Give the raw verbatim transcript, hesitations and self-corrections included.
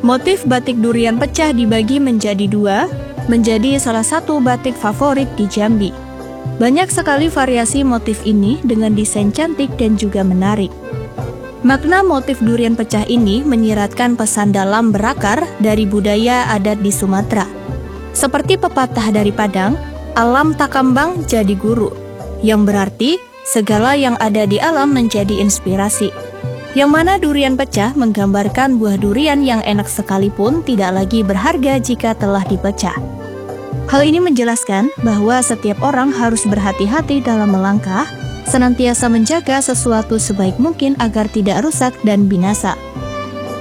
Motif batik durian pecah dibagi menjadi dua, menjadi salah satu batik favorit di Jambi. Banyak sekali variasi motif ini dengan desain cantik dan juga menarik. Makna motif durian pecah ini menyiratkan pesan dalam berakar dari budaya adat di Sumatera. Seperti pepatah dari Padang, alam tak kembang jadi guru, yang berarti segala yang ada di alam menjadi inspirasi. Yang mana durian pecah menggambarkan buah durian yang enak sekalipun tidak lagi berharga jika telah dipecah. Hal ini menjelaskan bahwa setiap orang harus berhati-hati dalam melangkah, senantiasa menjaga sesuatu sebaik mungkin agar tidak rusak dan binasa.